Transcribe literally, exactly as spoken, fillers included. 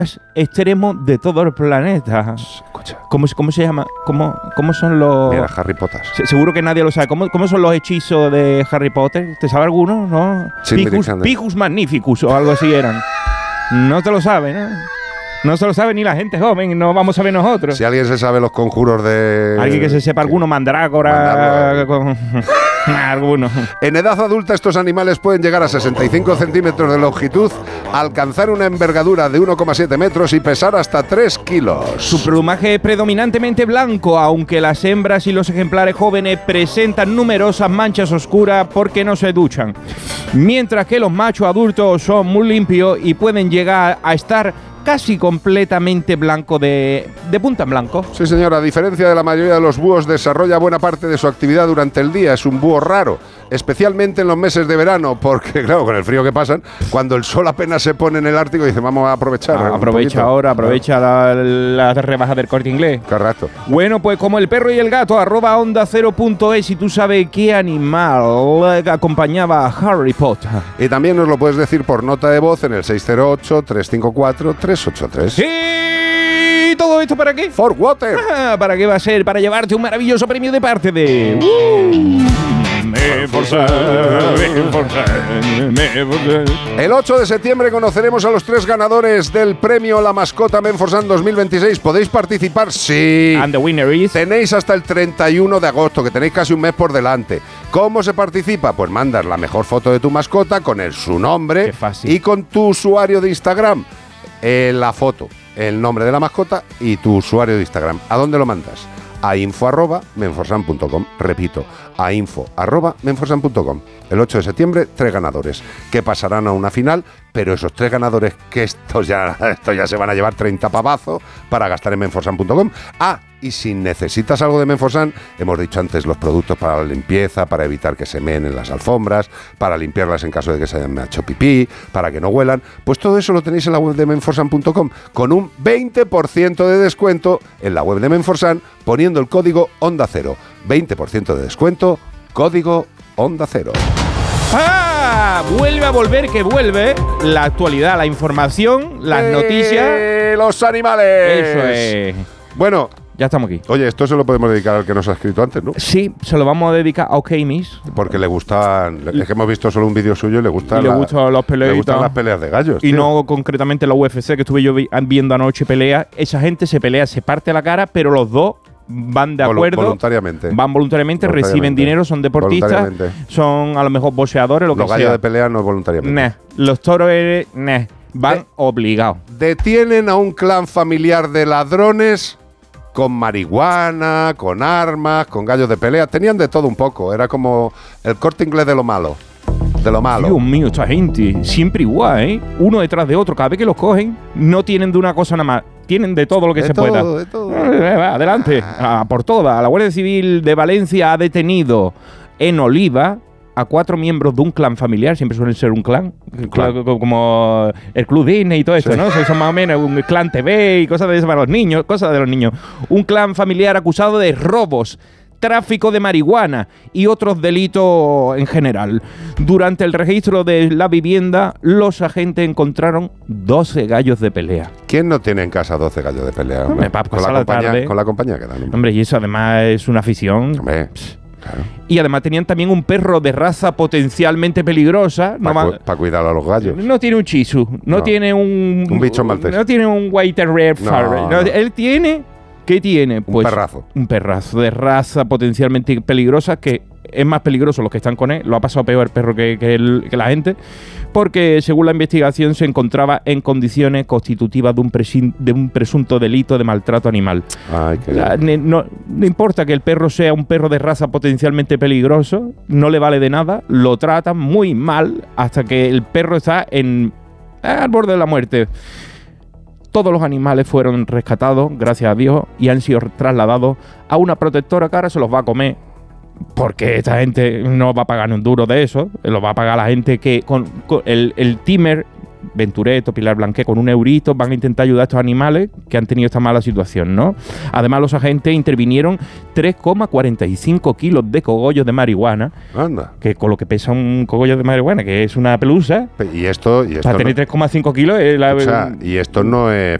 extremos de todo el planeta. Escucha. ¿Cómo, cómo se llama? ¿Cómo, cómo son los...? Mira, Harry Potter. Se, seguro que nadie lo sabe. ¿Cómo, ¿Cómo son los hechizos de Harry Potter? ¿Te sabe alguno? ¿No? Picus, Picus Magnificus o algo así eran. No te lo sabe, ¿no? No se lo sabe ni la gente joven, no vamos a ver nosotros. Si alguien se sabe los conjuros de... Alguien que se sepa alguno, mandrágora... Con... alguno. En edad adulta estos animales pueden llegar a sesenta y cinco centímetros de longitud, alcanzar una envergadura de uno coma siete metros y pesar hasta tres kilos. Su plumaje es predominantemente blanco, aunque las hembras y los ejemplares jóvenes presentan numerosas manchas oscuras porque no se duchan. Mientras que los machos adultos son muy limpios y pueden llegar a estar casi completamente blanco de, de punta en blanco. Sí, señora. A diferencia de la mayoría de los búhos, desarrolla buena parte de su actividad durante el día. Es un búho raro, especialmente en los meses de verano, porque, claro, con el frío que pasan, cuando el sol apenas se pone en el Ártico, dice, vamos a aprovechar. Ah, aprovecha ahora, aprovecha la, la rebaja del Corte Inglés. Correcto. Bueno, pues como el perro y el gato, arroba onda cero punto es, y tú sabes qué animal acompañaba a Harry Potter. Y también nos lo puedes decir por nota de voz en el seis cero ocho, tres cinco cuatro, tres ocho tres. ¿Y todo esto para qué? For Water. Ah, ¿para qué va a ser? Para llevarte un maravilloso premio de parte de... Uh, me forza, me forza, me forza. El ocho de septiembre conoceremos a los tres ganadores del premio La Mascota Menforsan dos mil veintiséis. ¿Podéis participar? Sí. And the winner is... Tenéis hasta el treinta y uno de agosto, que tenéis casi un mes por delante. ¿Cómo se participa? Pues mandas la mejor foto de tu mascota con el, su nombre y con tu usuario de Instagram. Eh, la foto, el nombre de la mascota y tu usuario de Instagram. ¿A dónde lo mandas? A info arroba menforsan punto com. Repito, a info arroba menforsan punto com. El ocho de septiembre, tres ganadores que pasarán a una final, pero esos tres ganadores, que estos ya, estos ya se van a llevar treinta pavazos para gastar en menforsan punto com. Ah, y si necesitas algo de Menforsan, hemos dicho antes los productos para la limpieza, para evitar que se meen en las alfombras, para limpiarlas en caso de que se hayan hecho pipí, para que no huelan, pues todo eso lo tenéis en la web de menforsan punto com con un veinte por ciento de descuento en la web de Menforsan poniendo el código Onda Cero. veinte por ciento de descuento, código Onda Cero. ¡Ah! Vuelve a volver, que vuelve la actualidad, la información, las ¡Eh, noticias. ¡Los animales! Eso es. Bueno, ya estamos aquí. Oye, esto se lo podemos dedicar al que nos ha escrito antes, ¿no? Sí, se lo vamos a dedicar a Okmis. Porque le gustan... Es que hemos visto solo un vídeo suyo y le gustan, y le la, gustan los peleas. Le gustan las peleas de gallos. Y tío. no concretamente la U F C, que estuve yo vi, viendo anoche pelea. Esa gente se pelea, se parte la cara, pero los dos van de acuerdo. Voluntariamente. Van voluntariamente, voluntariamente. Reciben dinero, son deportistas, son a lo mejor boxeadores, lo los que sea. Los gallos de pelea no voluntariamente. Nah. Los toros, eh, nah. van de obligados. Detienen a un clan familiar de ladrones con marihuana, con armas, con gallos de pelea. Tenían de todo un poco. Era como el Corte Inglés de lo malo. De lo malo. Dios mío, esta gente, siempre igual, ¿eh? Uno detrás de otro. Cada vez que los cogen, no tienen de una cosa nada más. Tienen de todo lo que de se todo, pueda. De todo. Adelante, a por todas. La Guardia Civil de Valencia ha detenido en Oliva a cuatro miembros de un clan familiar. Siempre suelen ser un clan, clan. Como el Club Disney y todo esto, sí. ¿no? Son más o menos un clan T V y cosas de eso para los niños, cosas de los niños. Un clan familiar acusado de robos, tráfico de marihuana y otros delitos en general. Durante el registro de la vivienda, los agentes encontraron doce gallos de pelea. ¿Quién no tiene en casa doce gallos de pelea? Hombre, pa, con, la la compañía, tarde. con la compañía que dan. Hombre, y eso además es una afición. Hombre, claro. Y además tenían también un perro de raza potencialmente peligrosa. Para no cu pa cuidar a los gallos. No tiene un chisu, no, no. tiene un... Un bicho maltés. No tiene un white terrier. No, no. Él tiene... ¿Qué tiene? Pues un perrazo. Un perrazo de raza potencialmente peligrosa, que es más peligroso los que están con él. Lo ha pasado peor el perro que, que, el, que la gente, porque según la investigación se encontraba en condiciones constitutivas de un, presin, de un presunto delito de maltrato animal. Ay, qué la, no, no importa que el perro sea un perro de raza potencialmente peligroso, no le vale de nada, lo tratan muy mal hasta que el perro está en, al borde de la muerte. Todos los animales fueron rescatados, gracias a Dios, y han sido trasladados a una protectora que ahora se los va a comer, porque esta gente no va a pagar un duro de eso, lo va a pagar la gente que con, con el, el timer Ventureto, Pilar Blanqué, con un eurito van a intentar ayudar a estos animales que han tenido esta mala situación, ¿no? Además, los agentes intervinieron tres coma cuarenta y cinco kilos de cogollos de marihuana. Anda. Que con lo que pesa un cogollo de marihuana, que es una pelusa. Y esto... Y esto para tener no, tres coma cinco kilos... Es la, o sea, y esto no es